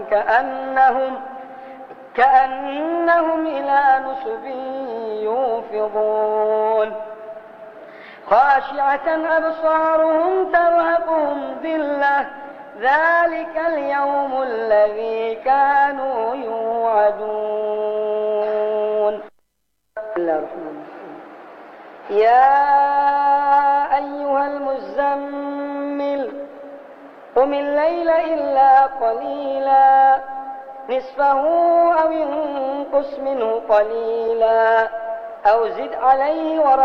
كأنهم إلى نصب يوفضون خاشعة أبصارهم ترهقهم ذلة ذلك اليوم الذي كانوا يوعدون. بسم الله الرحمن الرحيم. يا أيها المزمل قم الليل إلا قليلا نصفه أو انقص منه قليلا أو زد عليه